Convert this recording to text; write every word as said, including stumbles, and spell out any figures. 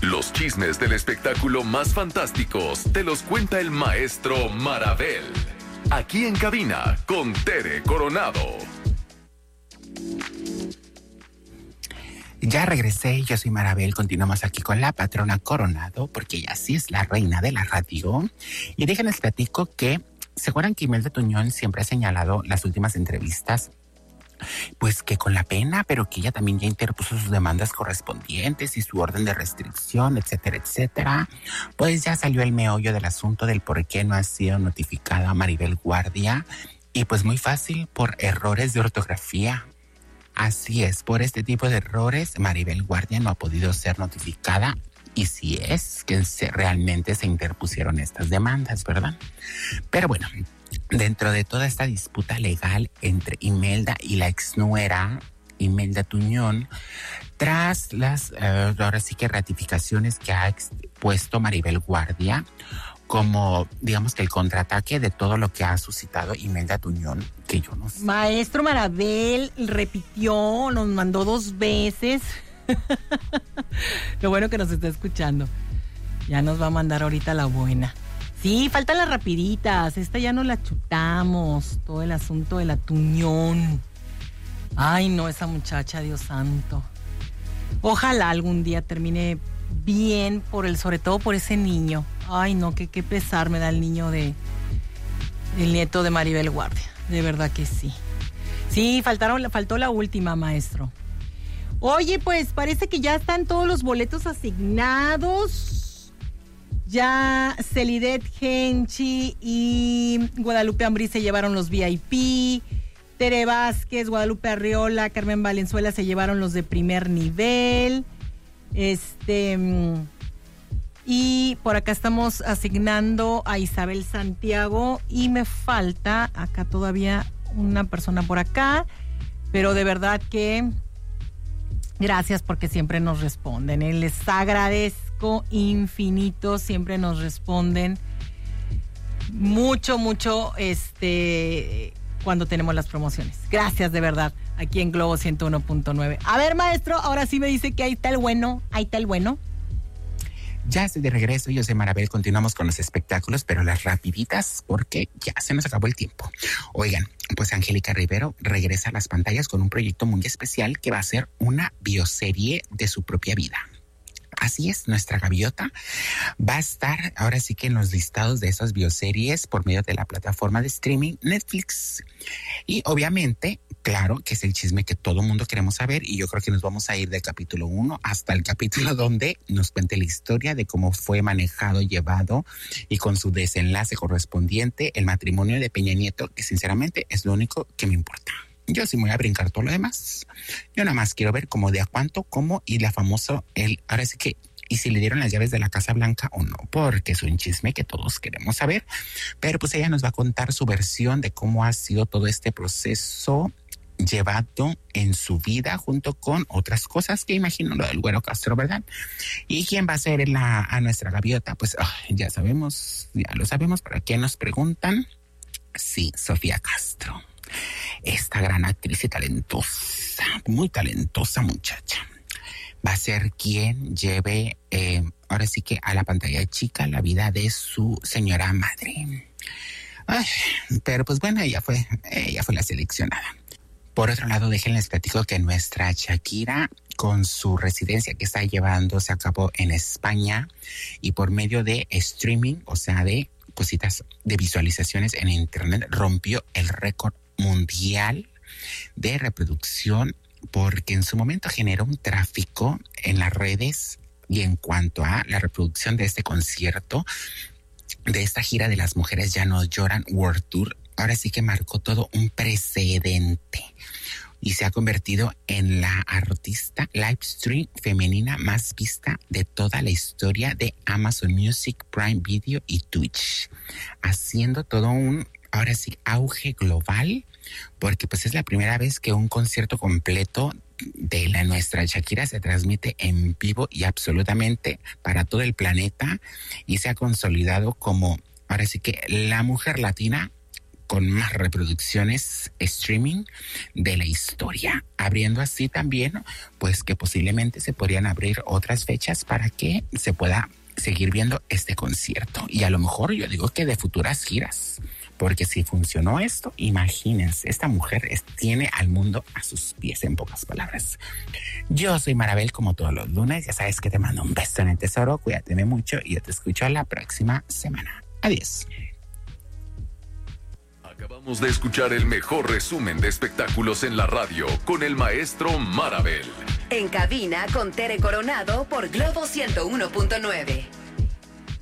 Los chismes del espectáculo más fantásticos te los cuenta el maestro Marabel. Aquí en cabina con Tere Coronado. Ya regresé, yo soy Marabel, continuamos aquí con la patrona Coronado, porque ella sí es la reina de la radio. Y déjenles platico que, ¿se acuerdan que Imelda Tuñón siempre ha señalado las últimas entrevistas? Pues que con la pena, pero que ella también ya interpuso sus demandas correspondientes y su orden de restricción, etcétera, etcétera. Pues ya salió el meollo del asunto del por qué no ha sido notificada a Maribel Guardia. Y pues muy fácil, por errores de ortografía. Así es, por este tipo de errores, Maribel Guardia no ha podido ser notificada. Y si es que se, realmente se interpusieron estas demandas, ¿verdad? Pero bueno, dentro de toda esta disputa legal entre Imelda y la exnuera, Imelda Tuñón, tras las, uh, ahora sí que ratificaciones que ha expuesto Maribel Guardia, como, digamos que el contraataque de todo lo que ha suscitado Imelda Tuñón, que yo no sé. Maestro Marabel repitió, nos mandó dos veces. Lo bueno que nos está escuchando. Ya nos va a mandar ahorita la buena. Sí, faltan las rapiditas. Esta ya no la chutamos. Todo el asunto de la Tuñón. Ay, no, esa muchacha, Dios santo. Ojalá algún día termine bien, por el, sobre todo por ese niño. Ay, no, qué, qué pesar me da el niño de el nieto de Maribel Guardia. De verdad que sí. Sí, faltaron, faltó la última, maestro. Oye, pues parece que ya están todos los boletos asignados. Ya Celidet Genchi y Guadalupe Ambrí se llevaron los V I P. Tere Vázquez, Guadalupe Arriola, Carmen Valenzuela se llevaron los de primer nivel. Este... Y por acá estamos asignando a Isabel Santiago y me falta acá todavía una persona por acá, pero de verdad que gracias porque siempre nos responden, ¿eh? Les agradezco infinito, siempre nos responden mucho, mucho este cuando tenemos las promociones. Gracias de verdad, aquí en Globo ciento uno punto nueve. A ver, maestro, ahora sí me dice que ahí está el bueno, ahí está el bueno. Ya estoy de regreso, yo soy Marabel, continuamos con los espectáculos, pero las rapiditas porque ya se nos acabó el tiempo. Oigan, pues Angélica Rivero regresa a las pantallas con un proyecto muy especial que va a ser una bioserie de su propia vida. Así es, nuestra gaviota va a estar ahora sí que en los listados de esas bioseries por medio de la plataforma de streaming Netflix. Y obviamente, claro que es el chisme que todo mundo queremos saber y yo creo que nos vamos a ir del capítulo uno hasta el capítulo donde nos cuente la historia de cómo fue manejado, llevado y con su desenlace correspondiente el matrimonio de Peña Nieto, que sinceramente es lo único que me importa. Yo sí me voy a brincar todo lo demás. Yo nada más quiero ver cómo de a cuánto, cómo y la famosa, el, ahora sí que, y si le dieron las llaves de la Casa Blanca o no, porque es un chisme que todos queremos saber. Pero pues ella nos va a contar su versión de cómo ha sido todo este proceso llevado en su vida junto con otras cosas que imagino lo del Güero Castro, ¿verdad? ¿Y quién va a ser la, a nuestra gaviota? Pues oh, ya sabemos, ya lo sabemos, ¿para qué nos preguntan? Sí, Sofía Castro. Esta gran actriz y talentosa, muy talentosa muchacha, va a ser quien lleve, eh, ahora sí que a la pantalla chica, la vida de su señora madre. Ay, pero pues bueno, ella fue, ella fue la seleccionada. Por otro lado, déjenles platico que nuestra Shakira, con su residencia que está llevándose a cabo en España y por medio de streaming, o sea, de cositas de visualizaciones en internet, rompió el récord mundial de reproducción porque en su momento generó un tráfico en las redes y en cuanto a la reproducción de este concierto, de esta gira de las mujeres ya no lloran World Tour, ahora sí que marcó todo un precedente y se ha convertido en la artista live stream femenina más vista de toda la historia de Amazon Music, Prime Video y Twitch, haciendo todo un ahora sí auge global, porque pues es la primera vez que un concierto completo de la nuestra Shakira se transmite en vivo y absolutamente para todo el planeta y se ha consolidado como ahora sí que la mujer latina con más reproducciones streaming de la historia, abriendo así también, pues que posiblemente se podrían abrir otras fechas para que se pueda seguir viendo este concierto. Y a lo mejor yo digo que de futuras giras, porque si funcionó esto, imagínense, esta mujer es, tiene al mundo a sus pies, en pocas palabras. Yo soy Marabel, como todos los lunes, ya sabes que te mando un beso en el tesoro, cuídate mucho y yo te escucho la próxima semana. Adiós. Acabamos de escuchar el mejor resumen de espectáculos en la radio con el maestro Marabel. En cabina con Tere Coronado por Globo ciento uno punto nueve.